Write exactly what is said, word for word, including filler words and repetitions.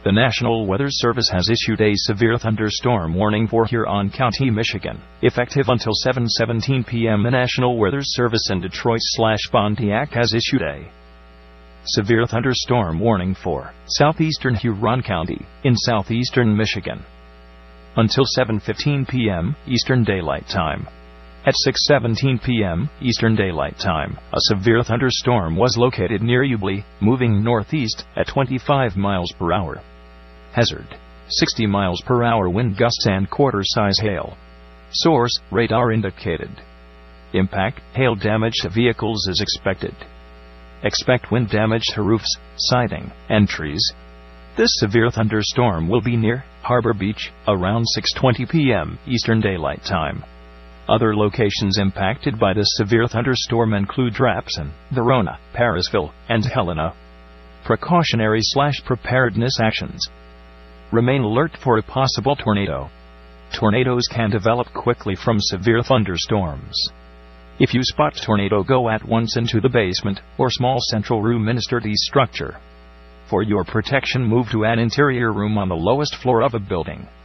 The National Weather Service has issued a severe thunderstorm warning for Huron County, Michigan, effective until seven seventeen p m The National Weather Service in Detroit/Pontiac has issued a severe thunderstorm warning for southeastern Huron County, in southeastern Michigan, until seven fifteen p m Eastern Daylight Time. At six seventeen p m Eastern Daylight Time, a severe thunderstorm was located near Ubly, moving northeast at twenty-five miles per hour. Hazard: sixty miles per hour wind gusts and quarter-size hail. Source: radar indicated. Impact: hail damage to vehicles is expected. Expect wind damage to roofs, siding, and trees. This severe thunderstorm will be near Harbor Beach around six twenty p m Eastern Daylight Time. Other locations impacted by this severe thunderstorm include Drapson, Verona, Parisville, and Helena. Precautionary slash preparedness actions. Remain alert for a possible tornado. Tornadoes can develop quickly from severe thunderstorms. If you spot tornado, go at once into the basement or small central room in a sturdy structure. For your protection, move to an interior room on the lowest floor of a building.